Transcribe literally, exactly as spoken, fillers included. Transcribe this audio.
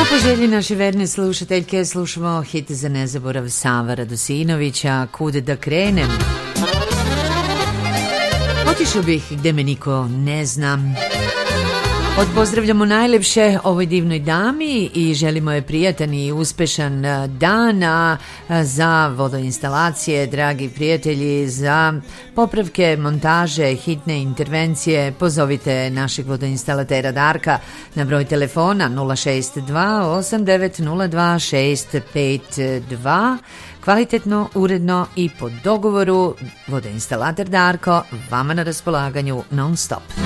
Po želji naše verne slušateljke slušamo hit za nezaborav Sava Radosinovića, Kud da krenem. Otišao bih gde me niko ne zna. Odpozdravljamo najlepše ovoj divnoj dami i želimo je prijatan i uspešan dan, a za vodoinstalacije, dragi prijatelji, za popravke, montaže, hitne intervencije, pozovite našeg vodoinstalatera Darka na broj telefona nula šest dva osam devet nula dva šest pet dva. Kvalitetno, uredno i po dogovoru, vodoinstalater Darko vama na raspolaganju non stop.